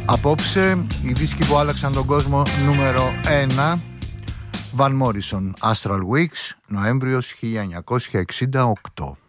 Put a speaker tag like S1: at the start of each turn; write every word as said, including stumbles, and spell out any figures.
S1: Απόψε οι δίσκοι που άλλαξαν τον κόσμο νούμερο ένα. Van Morrison, Astral Weeks, Νοέμβριος χίλια εννιακόσια εξήντα οκτώ.